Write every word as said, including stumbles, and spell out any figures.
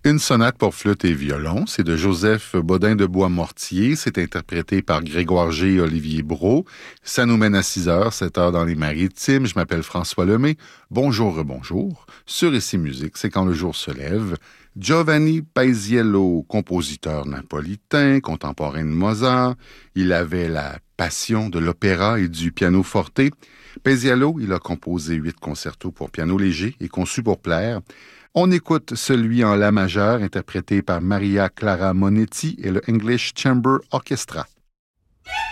Une sonate pour flûte et violon, c'est de Joseph Bodin de Bois-Mortier. C'est interprété par Grégoire G. et Olivier Brault. Ça nous mène à six heures, sept heures dans les Maritimes. Je m'appelle François Lemay. Bonjour, rebonjour. Sur Ici Musique, c'est quand le jour se lève. Giovanni Paisiello, compositeur napolitain, contemporain de Mozart. Il avait la passion de l'opéra et du piano forte. Paisiello, il a composé huit concertos pour piano léger et conçus pour plaire. On écoute celui en la majeure, interprété par Maria Clara Monetti et le English Chamber Orchestra.